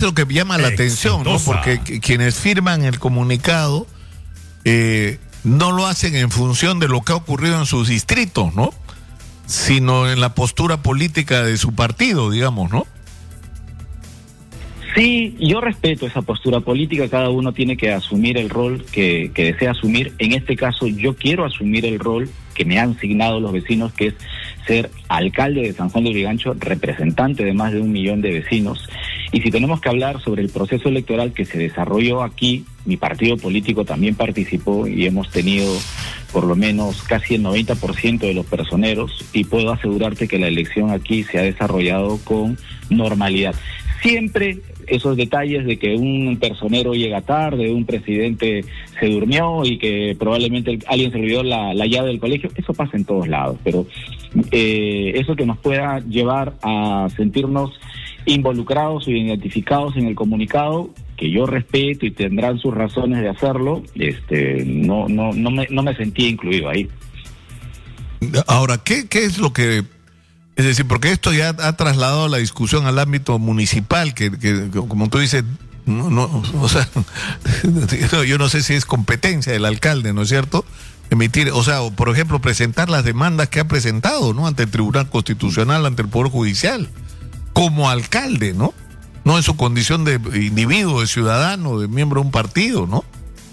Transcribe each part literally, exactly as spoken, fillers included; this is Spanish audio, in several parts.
lo que llama la atención, ¿no? Porque quienes firman el comunicado eh, no lo hacen en función de lo que ha ocurrido en sus distritos, ¿no? Sino en la postura política de su partido, digamos, ¿no? Sí, yo respeto esa postura política, cada uno tiene que asumir el rol que, que desea asumir. En este caso yo quiero asumir el rol que me han asignado los vecinos, que es ser alcalde de San Juan de Lurigancho, representante de más de un millón de vecinos. Y si tenemos que hablar sobre el proceso electoral que se desarrolló aquí, mi partido político también participó y hemos tenido por lo menos casi el noventa por ciento de los personeros, y puedo asegurarte que la elección aquí se ha desarrollado con normalidad. Siempre esos detalles de que un personero llega tarde, un presidente se durmió y que probablemente alguien se olvidó la, la llave del colegio, eso pasa en todos lados, pero eh, eso que nos pueda llevar a sentirnos involucrados o identificados en el comunicado, que yo respeto y tendrán sus razones de hacerlo, este, no, no, no me, no me sentí incluido ahí. Ahora, ¿qué, qué es lo que... Es decir, porque esto ya ha trasladado la discusión al ámbito municipal, que, que, que como tú dices, no, no, o sea, yo no sé si es competencia del alcalde, ¿no es cierto? Emitir, o sea, por ejemplo, presentar las demandas que ha presentado, ¿no? Ante el Tribunal Constitucional, ante el Poder Judicial, como alcalde, ¿no? No en su condición de individuo, de ciudadano, de miembro de un partido, ¿no?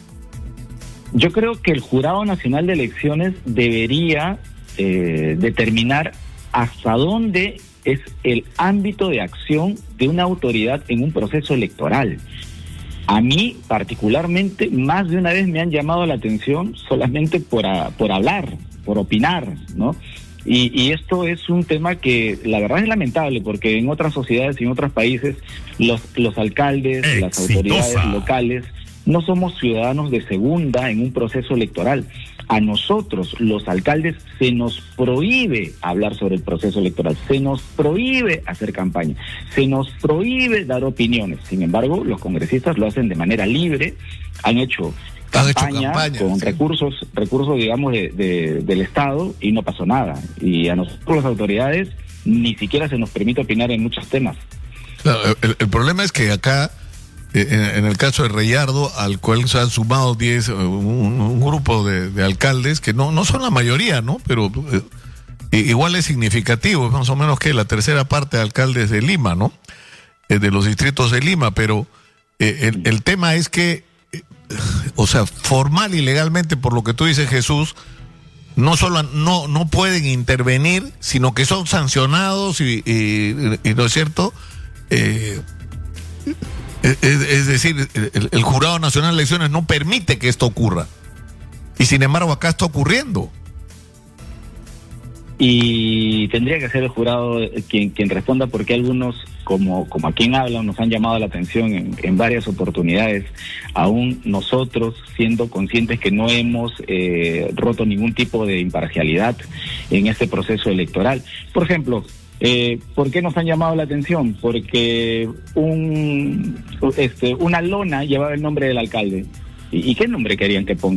Yo creo que el Jurado Nacional de Elecciones debería eh, determinar hasta dónde es el ámbito de acción de una autoridad en un proceso electoral. A mí, particularmente, más de una vez me han llamado la atención solamente por, a, por hablar, por opinar, ¿no? Y, y esto es un tema que la verdad es lamentable, porque en otras sociedades y en otros países los, los alcaldes, Exitosa. las autoridades locales, no somos ciudadanos de segunda en un proceso electoral. A nosotros, los alcaldes, se nos prohíbe hablar sobre el proceso electoral, se nos prohíbe hacer campaña, se nos prohíbe dar opiniones. Sin embargo, los congresistas lo hacen de manera libre, han hecho campaña, hecho campaña con sí. recursos, recursos digamos, de, de, del Estado, y no pasó nada. Y a nosotros, las autoridades, ni siquiera se nos permite opinar en muchos temas. Claro, el, el problema es que acá, En, en el caso de Reyardo, al cual se han sumado diez, un, un grupo de, de alcaldes, que no, no son la mayoría, ¿no? Pero eh, igual es significativo, es más o menos que la tercera parte de alcaldes de Lima, ¿no? Eh, de los distritos de Lima, pero eh, el, el tema es que, eh, o sea, formal y legalmente, por lo que tú dices, Jesús, no solo no, no pueden intervenir, sino que son sancionados y, y, y ¿no es cierto?, eh, Es, es decir, el, el Jurado Nacional de Elecciones no permite que esto ocurra. Y sin embargo acá está ocurriendo. Y tendría que ser el jurado quien, quien responda, porque algunos, como, como a quien hablan, nos han llamado la atención en, en varias oportunidades, aún nosotros siendo conscientes que no hemos eh, roto ningún tipo de imparcialidad en este proceso electoral. Por ejemplo, Eh, ¿por qué nos han llamado la atención? Porque un este una lona llevaba el nombre del alcalde. ¿Y, y qué nombre querían que ponga?